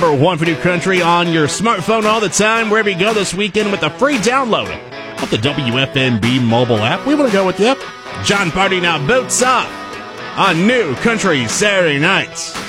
number one for new country on your smartphone all the time, wherever you go this weekend with a free download of the WFNB mobile app. We want to go with you. John Party now boots up on New Country Saturday Nights.